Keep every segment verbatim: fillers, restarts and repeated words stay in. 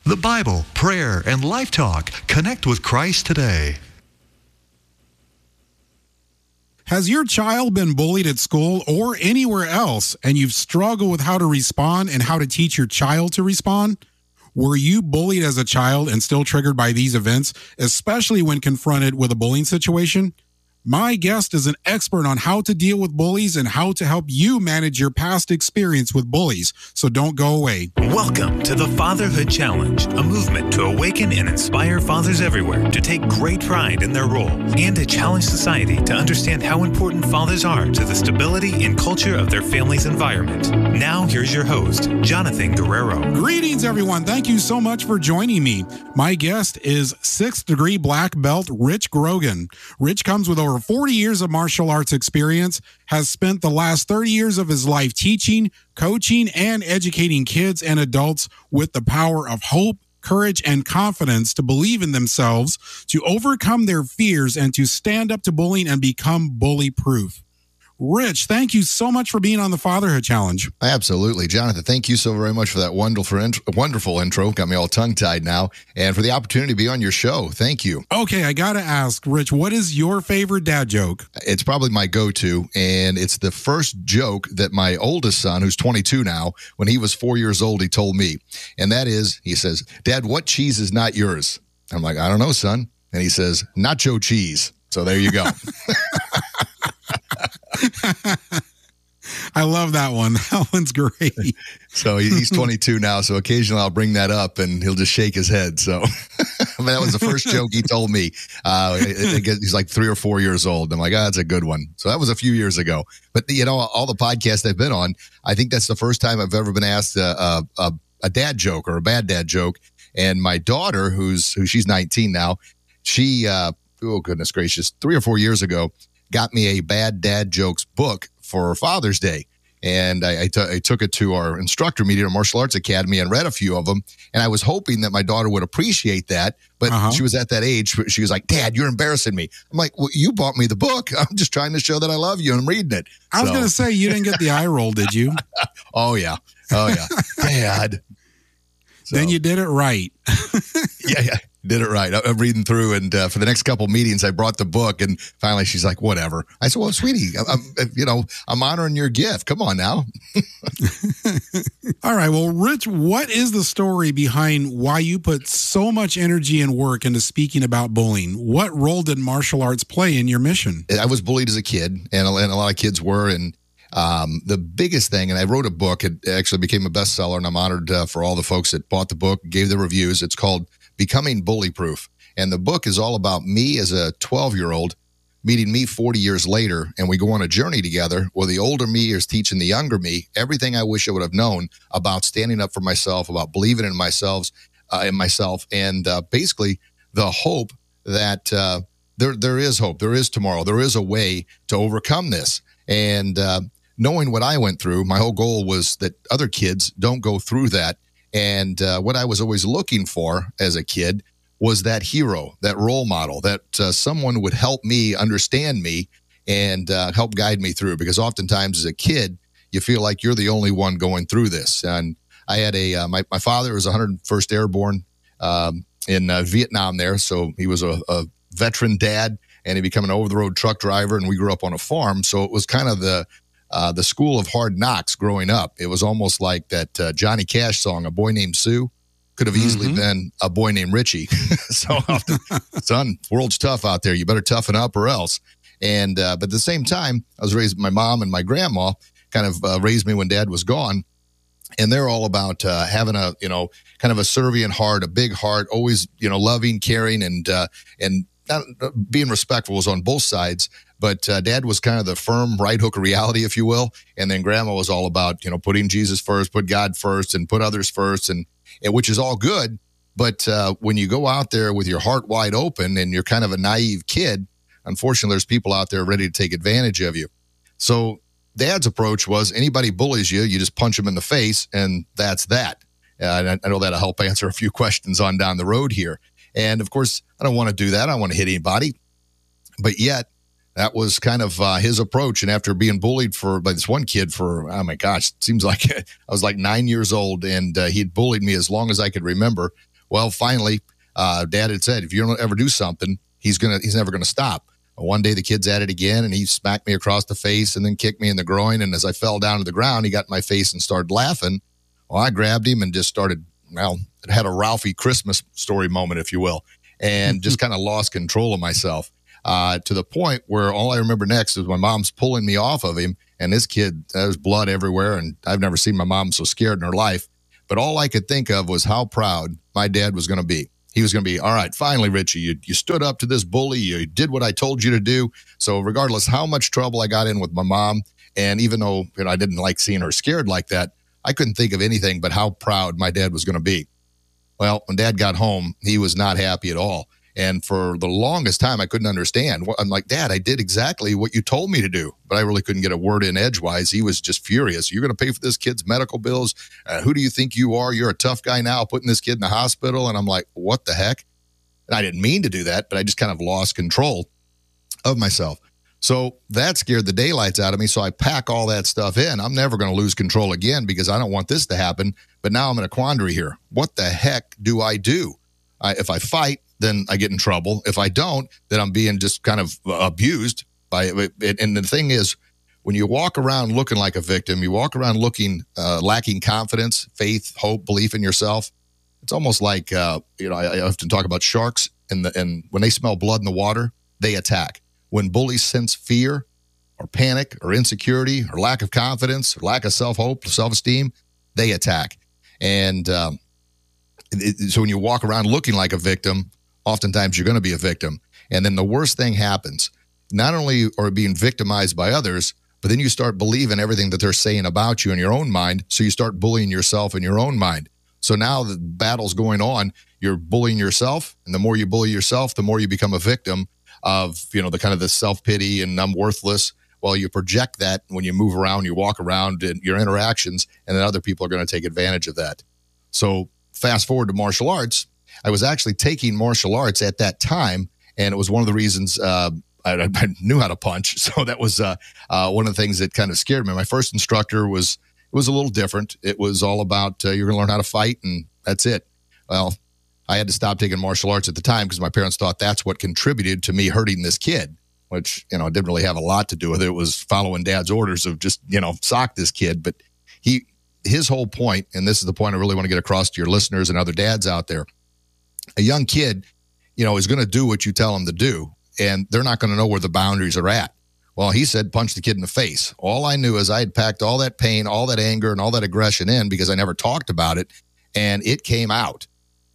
the Bible, prayer, and life talk. Connect with Christ today. Has your child been bullied at school or anywhere else, and you've struggled with how to respond and how to teach your child to respond? Were you bullied as a child and still triggered by these events, especially when confronted with a bullying situation? My guest is an expert on how to deal with bullies and how to help you manage your past experience with bullies, so don't go away. Welcome to the Fatherhood Challenge, a movement to awaken and inspire fathers everywhere to take great pride in their role and to challenge society to understand how important fathers are to the stability and culture of their family's environment. Now, here's your host, Jonathan Guerrero. Greetings, everyone. Thank you so much for joining me. My guest is sixth degree black belt Rich Grogan. Rich comes with over forty years of martial arts experience, has spent the last thirty years of his life teaching, coaching, and educating kids and adults with the power of hope, courage, and confidence to believe in themselves, to overcome their fears, and to stand up to bullying and become bully-proof. Rich, thank you so much for being on the Fatherhood Challenge. Absolutely. Jonathan, thank you so very much for that wonderful intro, wonderful intro. Got me all tongue-tied now. And for the opportunity to be on your show. Thank you. Okay, I got to ask, Rich, what is your favorite dad joke? It's probably my go-to, and it's the first joke that my oldest son, who's twenty-two now, when he was four years old, he told me. And that is, he says, "Dad, what cheese is not yours?" I'm like, "I don't know, son." And he says, "Nacho cheese." So there you go. I love that one. That one's great. So he's twenty-two now, so occasionally I'll bring that up and he'll just shake his head. So I mean, that was the first joke he told me. Uh, he's like three or four years old. I'm like, ah, that's a good one. So that was a few years ago. But, you know, all the podcasts I've been on, I think that's the first time I've ever been asked a, a, a dad joke or a bad dad joke. And my daughter, who's who she's nineteen now, she, uh, oh, goodness gracious, three or four years ago, got me a bad dad jokes book for Father's Day. And I, I, t- I took it to our instructor meeting at Martial Arts Academy and read a few of them. And I was hoping that my daughter would appreciate that. But uh-huh. she was at that age. She was like, "Dad, you're embarrassing me." I'm like, "Well, you bought me the book. I'm just trying to show that I love you and I'm reading it." I was so. going to say, you didn't get the eye roll, did you? Oh, yeah. Oh, yeah. Dad. So. Then you did it right. yeah, yeah. Did it right. I'm reading through, and uh, for the next couple meetings, I brought the book, and finally she's like, "Whatever." I said, "Well, sweetie, I'm, you know, I'm honoring your gift. Come on now." All right. Well, Rich, what is the story behind why you put so much energy and work into speaking about bullying? What role did martial arts play in your mission? I was bullied as a kid, and a, and a lot of kids were, and um, the biggest thing, and I wrote a book. It actually became a bestseller, and I'm honored uh, for all the folks that bought the book, gave the reviews. It's called Becoming Bully-Proof. And the book is all about me as a twelve-year-old meeting me forty years later, and we go on a journey together where the older me is teaching the younger me everything I wish I would have known about standing up for myself, about believing in myself, uh, in myself, and uh, basically the hope that uh, there there is hope, there is tomorrow, there is a way to overcome this. And uh, knowing what I went through, my whole goal was that other kids don't go through that. And uh, what I was always looking for as a kid was that hero, that role model, that uh, someone would help me understand me and uh, help guide me through. Because oftentimes as a kid, you feel like you're the only one going through this. And I had a, uh, my, my father was one hundred first Airborne um, in uh, Vietnam there. So he was a, a veteran dad, and he became an over-the-road truck driver, and we grew up on a farm. So it was kind of the Uh, the school of hard knocks growing up. It was almost like that uh, Johnny Cash song, "A Boy Named Sue," could have easily mm-hmm. been "A Boy Named Richie." So often, son, world's tough out there. You better toughen up or else. And uh, but at the same time, I was raised, my mom and my grandma kind of uh, raised me when Dad was gone. And they're all about uh, having a, you know, kind of a servient heart, a big heart, always, you know, loving, caring, and uh, and not, being respectful was on both sides. But uh, Dad was kind of the firm right hook of reality, if you will. And then Grandma was all about, you know, putting Jesus first, put God first, and put others first, and, and which is all good. But uh, when you go out there with your heart wide open and you're kind of a naive kid, unfortunately, there's people out there ready to take advantage of you. So Dad's approach was anybody bullies you, you just punch them in the face, and that's that. Uh, and I, I know that'll help answer a few questions on down the road here. And, of course, I don't want to do that. I don't want to hit anybody. But yet, that was kind of uh, his approach. And after being bullied for by this one kid for, oh, my gosh, it seems like I was like nine years old, and uh, he'd bullied me as long as I could remember. Well, finally, uh, Dad had said, if you don't ever do something, he's gonna he's never gonna stop. One day the kid's at it again, and he smacked me across the face and then kicked me in the groin. And as I fell down to the ground, he got in my face and started laughing. Well, I grabbed him and just started, well, it had a Ralphie Christmas story moment, if you will, and just kind of lost control of myself uh, to the point where all I remember next is my mom's pulling me off of him, and this kid, there's blood everywhere, and I've never seen my mom so scared in her life. But all I could think of was how proud my dad was going to be. He was going to be, all right, finally, Richie, you, you stood up to this bully. You did what I told you to do. So regardless how much trouble I got in with my mom, and even though you know, I didn't like seeing her scared like that, I couldn't think of anything but how proud my dad was going to be. Well, when Dad got home, he was not happy at all. And for the longest time, I couldn't understand. I'm like, Dad, I did exactly what you told me to do. But I really couldn't get a word in edgewise. He was just furious. You're going to pay for this kid's medical bills. Uh, who do you think you are? You're a tough guy now putting this kid in the hospital. And I'm like, what the heck? And I didn't mean to do that, but I just kind of lost control of myself. So that scared the daylights out of me. So I pack all that stuff in. I'm never going to lose control again because I don't want this to happen. But now I'm in a quandary here. What the heck do I do? I, if I fight, then I get in trouble. If I don't, then I'm being just kind of abused by it. And the thing is, when you walk around looking like a victim, you walk around looking uh, lacking confidence, faith, hope, belief in yourself. It's almost like, uh, you know, I, I often talk about sharks, and the, and when they smell blood in the water, they attack. When bullies sense fear or panic or insecurity or lack of confidence or lack of self-hope, self-esteem, they attack. And um, it, so when you walk around looking like a victim, oftentimes you're going to be a victim. And then the worst thing happens. Not only are you being victimized by others, but then you start believing everything that they're saying about you in your own mind. So you start bullying yourself in your own mind. So now the battle's going on. You're bullying yourself. And the more you bully yourself, the more you become a victim of, you know, the kind of the self-pity and I'm worthless. Well, you project that when you move around, you walk around in your interactions, and then other people are going to take advantage of that. So fast forward to martial arts. I was actually taking martial arts at that time, and it was one of the reasons uh, I, I knew how to punch. So that was uh, uh, one of the things that kind of scared me. My first instructor was it was a little different. It was all about uh, you're going to learn how to fight, and that's it. Well, I had to stop taking martial arts at the time because my parents thought that's what contributed to me hurting this kid, which, you know, didn't really have a lot to do with it. It was following Dad's orders of just, you know, sock this kid. But he, his whole point, and this is the point I really want to get across to your listeners and other dads out there, a young kid, you know, is going to do what you tell him to do, and they're not going to know where the boundaries are at. Well, he said, punch the kid in the face. All I knew is I had packed all that pain, all that anger, and all that aggression in because I never talked about it, and it came out.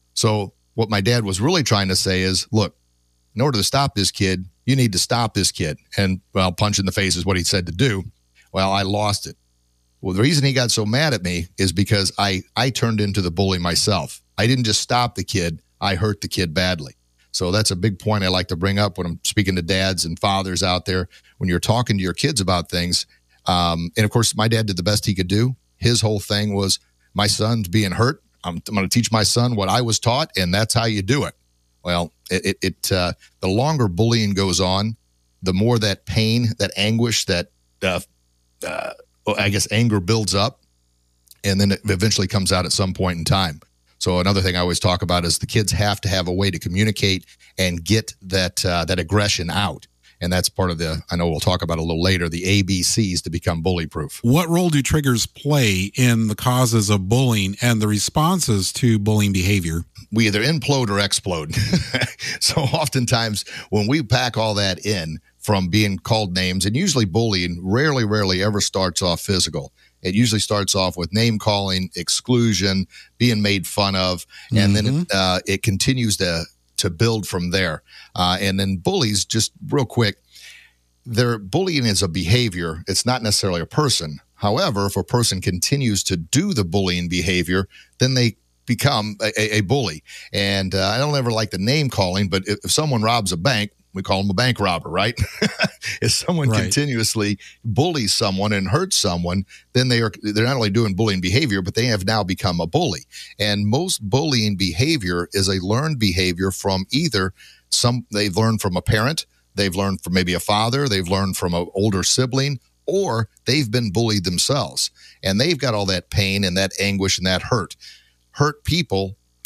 So what my dad was really trying to say is, look, in order to stop this kid, you need to stop this kid. And, well, punch in the face is what he said to do. Well, I lost it. Well, the reason he got so mad at me is because I, I turned into the bully myself. I didn't just stop the kid. I hurt the kid badly. So that's a big point I like to bring up when I'm speaking to dads and fathers out there. When you're talking to your kids about things, um, and, of course, my dad did the best he could do. His whole thing was, my son's being hurt. I'm, I'm going to teach my son what I was taught, and that's how you do it. Well, it, it, it uh, the longer bullying goes on, the more that pain, that anguish, that, uh, uh, I guess, anger builds up, and then it eventually comes out at some point in time. So another thing I always talk about is the kids have to have a way to communicate and get that uh, that aggression out. And that's part of the, I know we'll talk about a little later, the A B Cs to become bully-proof. What role do triggers play in the causes of bullying and the responses to bullying behavior? We either implode or explode. So oftentimes when we pack all that in from being called names, and usually bullying rarely, rarely ever starts off physical. It usually starts off with name calling, exclusion, being made fun of, and mm-hmm. then it, uh, it continues to to build from there. Uh, and then bullies, just real quick, their bullying is a behavior. It's not necessarily a person. However, if a person continues to do the bullying behavior, then they become a, a bully. And uh, I don't ever like the name calling, but if, if someone robs a bank, we call them a bank robber, right? If someone right. continuously bullies someone and hurts someone, then they are they're not only doing bullying behavior, but they have now become a bully. And most bullying behavior is a learned behavior from either some they've learned from a parent, they've learned from maybe a father, they've learned from an older sibling, or they've been bullied themselves. And they've got all that pain and that anguish and that hurt. Hurt people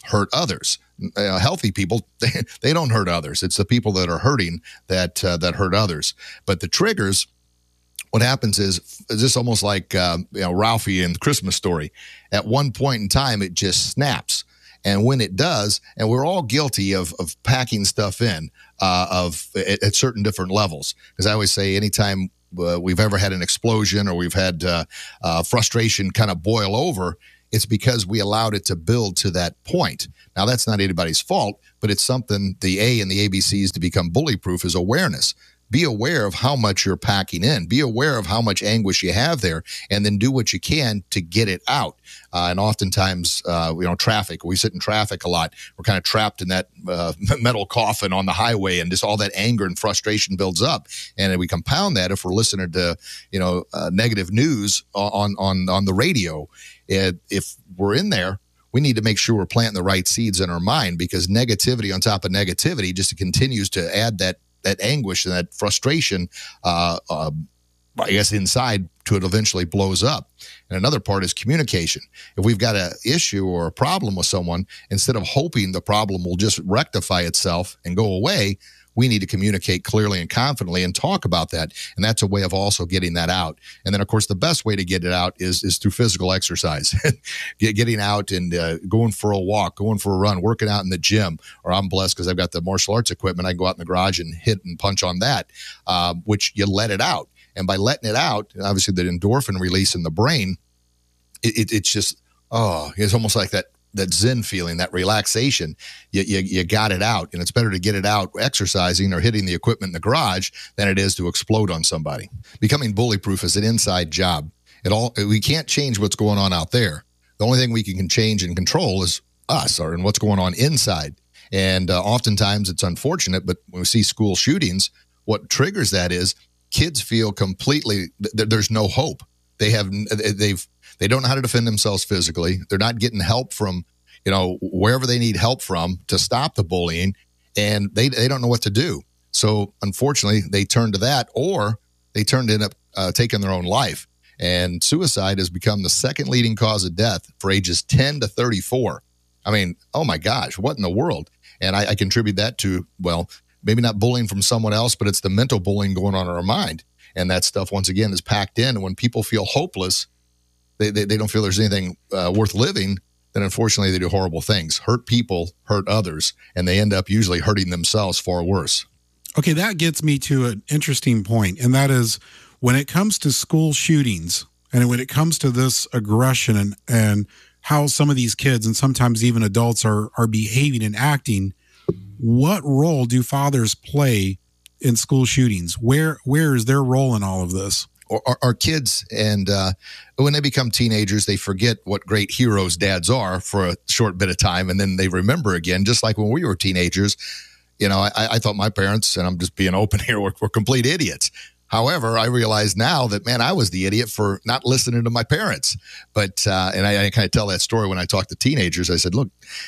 hurt others. Uh, healthy people, they, they don't hurt others. It's the people that are hurting that uh, that hurt others. But the triggers, what happens is, is this almost like uh, you know, Ralphie in the Christmas Story. At one point in time, it just snaps. And when it does, and we're all guilty of of packing stuff in uh, of at, at certain different levels. Because I always say, anytime uh, we've ever had an explosion or we've had uh, uh, frustration kind of boil over, it's because we allowed it to build to that point. Now, that's not anybody's fault, but it's something the A and the A B Cs to become bully-proof is awareness. Be aware of how much you're packing in. Be aware of how much anguish you have there, and then do what you can to get it out. Uh, and oftentimes, uh, you know, traffic, we sit in traffic a lot. We're kind of trapped in that uh, metal coffin on the highway, and just all that anger and frustration builds up. And we compound that if we're listening to, you know, uh, negative news on, on, on the radio. It, if we're in there, we need to make sure we're planting the right seeds in our mind, because negativity on top of negativity just continues to add that that anguish and that frustration, uh, uh, I guess, inside to it eventually blows up. And another part is communication. If we've got an issue or a problem with someone, instead of hoping the problem will just rectify itself and go away, we need to communicate clearly and confidently and talk about that. And that's a way of also getting that out. And then, of course, the best way to get it out is, is through physical exercise. Get, getting out and uh, going for a walk, going for a run, working out in the gym. Or I'm blessed because I've got the martial arts equipment. I can go out in the garage and hit and punch on that, um, which you let it out. And by letting it out, obviously the endorphin release in the brain, it, it, it's just, oh, it's almost like that that zen feeling, that relaxation. You, you you got it out, and it's better to get it out exercising or hitting the equipment in the garage than it is to explode on somebody. Becoming bully-proof is an inside job. It all we can't change what's going on out there. The only thing we can change and control is us, or and what's going on inside. And uh, oftentimes it's unfortunate, but when we see school shootings, what triggers that is kids feel completely th- there's no hope. They have they've They don't know how to defend themselves physically. They're not getting help from, you know, wherever they need help from to stop the bullying, and they they don't know what to do. So, unfortunately, they turn to that, or they turned end up uh, taking their own life. And suicide has become the second leading cause of death for ages ten to thirty-four. I mean, oh my gosh, what in the world? And I, I contribute that to, well, maybe not bullying from someone else, but it's the mental bullying going on in our mind. And that stuff, once again, is packed in. And when people feel hopeless, They, they they don't feel there's anything uh, worth living, then unfortunately they do horrible things. Hurt people, hurt others, and they end up usually hurting themselves far worse. Okay, that gets me to an interesting point, and that is when it comes to school shootings and when it comes to this aggression and, and how some of these kids and sometimes even adults are are behaving and acting, what role do fathers play in school shootings? Where where is their role in all of this? Our, our kids, and uh, when they become teenagers, they forget what great heroes dads are for a short bit of time, and then they remember again, just like when we were teenagers. You know, I, I thought my parents, and I'm just being open here, were, were complete idiots. However, I realize now that, man, I was the idiot for not listening to my parents. But, uh, and I, I kind of tell that story when I talk to teenagers. I said, look,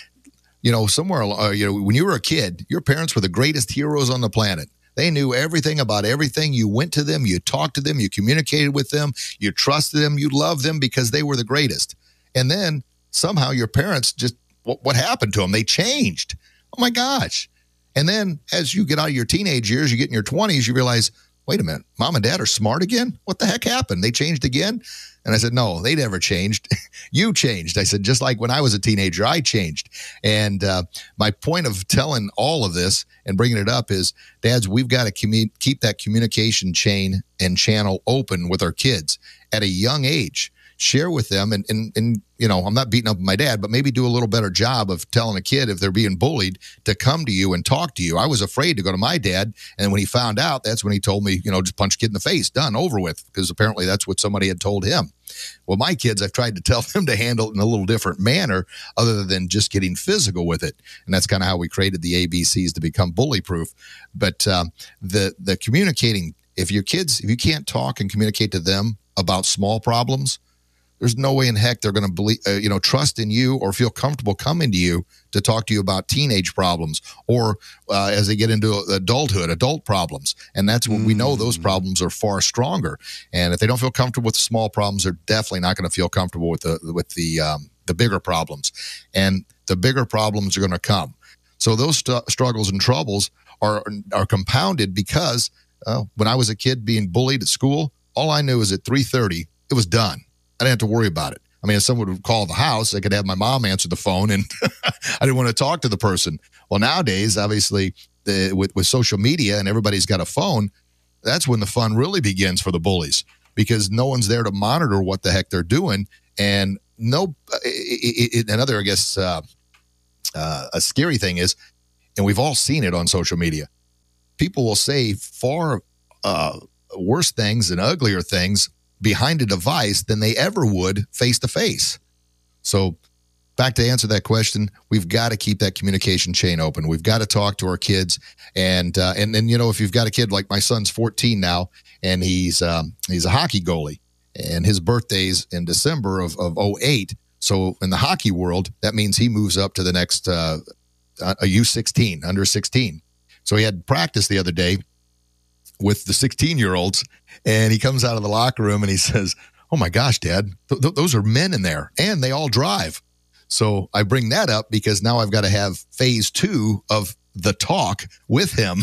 you know, somewhere, uh, you know, when you were a kid, your parents were the greatest heroes on the planet. They knew everything about everything. You went to them, you talked to them, you communicated with them, you trusted them, you loved them because they were the greatest. And then somehow your parents just, what, what happened to them? They changed. Oh my gosh. And then as you get out of your teenage years, you get in your twenties, you realize, wait a minute, mom and dad are smart again? What the heck happened? They changed again? And I said, no, they never changed. You changed. I said, just like when I was a teenager, I changed. And uh, my point of telling all of this and bringing it up is, dads, we've got to commu- keep that communication chain and channel open with our kids at a young age. Share with them, and, and, and you know, I'm not beating up my dad, but maybe do a little better job of telling a kid if they're being bullied to come to you and talk to you. I was afraid to go to my dad, and when he found out, that's when he told me, you know, just punch a kid in the face, done, over with, because apparently that's what somebody had told him. Well, my kids, I've tried to tell them to handle it in a little different manner other than just getting physical with it. And that's kind of how we created the A B Cs to become bully-proof. But um, the the communicating, if your kids, if you can't talk and communicate to them about small problems, there's no way in heck they're going to believe, uh, you know, trust in you or feel comfortable coming to you to talk to you about teenage problems or uh, as they get into adulthood, adult problems. And that's when mm. we know those problems are far stronger. And if they don't feel comfortable with the small problems, they're definitely not going to feel comfortable with the with the um, the bigger problems. And the bigger problems are going to come. So those st- struggles and troubles are are compounded because uh, when I was a kid being bullied at school, all I knew is at three thirty, it was done. I didn't have to worry about it. I mean, if someone would call the house, I could have my mom answer the phone, and I didn't want to talk to the person. Well, nowadays, obviously, the, with, with social media and everybody's got a phone, that's when the fun really begins for the bullies, because no one's there to monitor what the heck they're doing. And no, it, it, another, I guess, uh, uh, a scary thing is, and we've all seen it on social media, people will say far uh, worse things and uglier things behind a device than they ever would face to face. So back to answer that question, we've got to keep that communication chain open. We've got to talk to our kids. And, uh, and, and, you know, if you've got a kid like my son's fourteen now, and he's, um, he's a hockey goalie, and his birthday's in December of, of oh eight. So in the hockey world, that means he moves up to the next, uh, a U sixteen, under sixteen. So he had practice the other day with the sixteen year olds, and he comes out of the locker room and he says, "Oh my gosh, Dad, th- th- those are men in there, and they all drive." So I bring that up because now I've got to have phase two of the talk with him.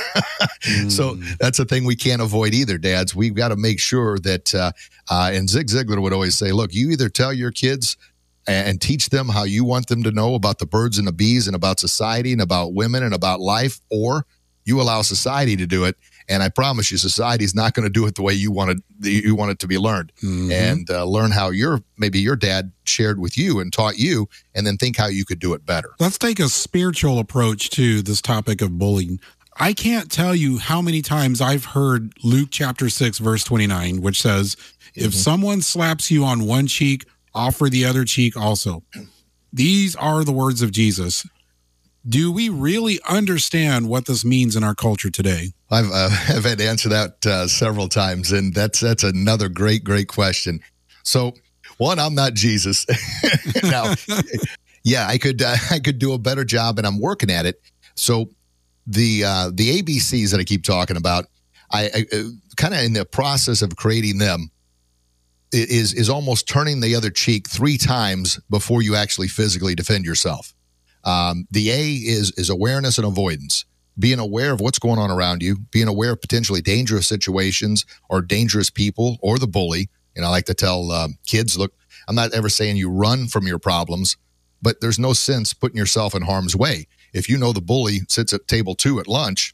mm. So that's a thing we can't avoid either, dads. We've got to make sure that, uh, uh, and Zig Ziglar would always say, look, you either tell your kids and teach them how you want them to know about the birds and the bees and about society and about women and about life, or you allow society to do it. And I promise you, society is not going to do it the way you want it, you want it to be learned. Mm-hmm. And uh, learn how your maybe your dad shared with you and taught you, and then think how you could do it better. Let's take a spiritual approach to this topic of bullying. I can't tell you how many times I've heard Luke chapter six, verse twenty-nine, which says, mm-hmm. if someone slaps you on one cheek, offer the other cheek also. These are the words of Jesus. Do we really understand what this means in our culture today? I've, uh, I've had to answer that uh, several times, and that's that's another great, great question. So, one, I'm not Jesus. Now, yeah, I could uh, I could do a better job, and I'm working at it. So, the uh, the A B Cs that I keep talking about, I, I uh, kind of in the process of creating them, is is almost turning the other cheek three times before you actually physically defend yourself. Um, the A is is awareness and avoidance. Being aware of what's going on around you, being aware of potentially dangerous situations or dangerous people or the bully. And I like to tell uh, kids, look, I'm not ever saying you run from your problems, but there's no sense putting yourself in harm's way. If you know the bully sits at table two at lunch,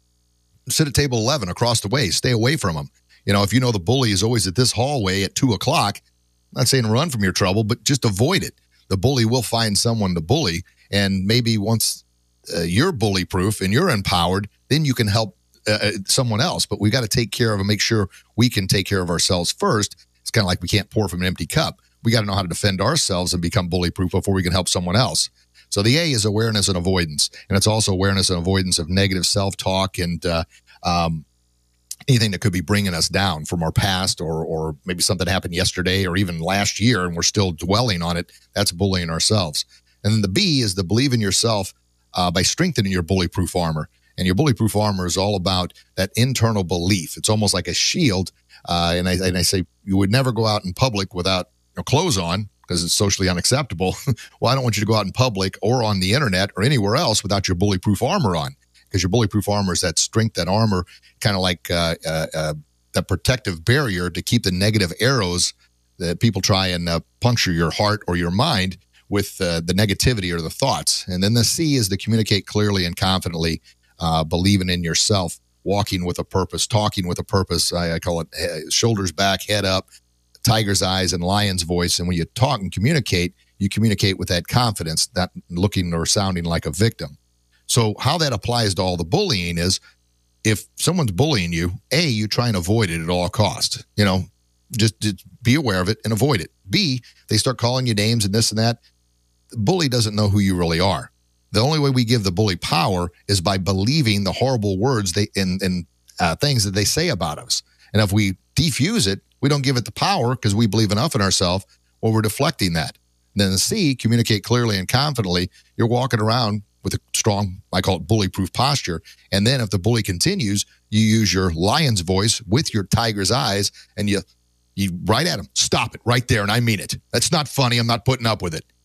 sit at table eleven across the way, stay away from him. You know, if you know the bully is always at this hallway at two o'clock, I'm not saying run from your trouble, but just avoid it. The bully will find someone to bully. And maybe once uh, you're bully proof and you're empowered, then you can help uh, someone else. But we got to take care of and make sure we can take care of ourselves first. It's kind of like we can't pour from an empty cup. We got to know how to defend ourselves and become bully proof before we can help someone else. So the A is awareness and avoidance. And it's also awareness and avoidance of negative self-talk and uh, um, anything that could be bringing us down from our past, or or maybe something happened yesterday or even last year and we're still dwelling on it. That's bullying ourselves. And then the B is the believe in yourself uh, by strengthening your bully-proof armor. And your bully-proof armor is all about that internal belief. It's almost like a shield. Uh, and, I, and I say you would never go out in public without your clothes on because it's socially unacceptable. Well, I don't want you to go out in public or on the internet or anywhere else without your bully-proof armor on, because your bully-proof armor is that strength, that armor, kind of like uh, uh, uh, that protective barrier to keep the negative arrows that people try and uh, puncture your heart or your mind with uh, the negativity or the thoughts. And then the C is to communicate clearly and confidently, uh, believing in yourself, walking with a purpose, talking with a purpose. I, I call it uh, shoulders back, head up, tiger's eyes and lion's voice. And when you talk and communicate, you communicate with that confidence, not looking or sounding like a victim. So how that applies to all the bullying is, if someone's bullying you, A, you try and avoid it at all costs. You know, just, just be aware of it and avoid it. B, they start calling you names and this and that. The bully doesn't know who you really are. The only way we give the bully power is by believing the horrible words they and, and uh, things that they say about us. And if we defuse it, we don't give it the power because we believe enough in ourselves, or we're deflecting that. And then the C, communicate clearly and confidently. You're walking around with a strong, I call it bully-proof posture. And then if the bully continues, you use your lion's voice with your tiger's eyes, and you you right at him. Stop it right there, and I mean it. That's not funny. I'm not putting up with it.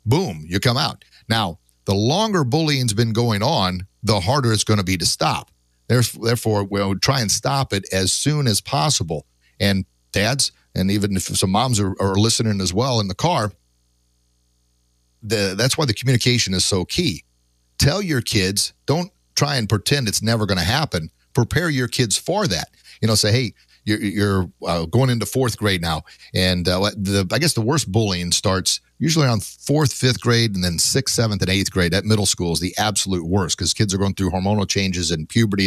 boom, you come out. Now, the longer bullying's been going on, the harder it's going to be to stop. There's, therefore, we'll try and stop it as soon as possible. And dads, and even if some moms are, are listening as well in the car, the, that's why the communication is so key. Tell your kids, don't try and pretend it's never going to happen. Prepare your kids for that. You know, say, hey, you're, you're uh, going into fourth grade now. And uh, the, I guess the worst bullying starts usually around fourth, fifth grade, and then sixth, seventh, and eighth grade. At middle school is the absolute worst because kids are going through hormonal changes and puberty